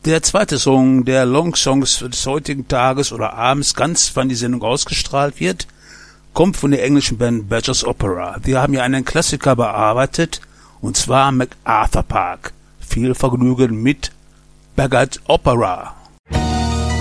Der zweite Song der Long Songs des heutigen Tages oder abends, ganz wann die Sendung ausgestrahlt wird, kommt von der englischen Band Badgers Opera. Wir haben ja einen Klassiker bearbeitet, und zwar MacArthur Park. Viel Vergnügen mit Badgers Opera.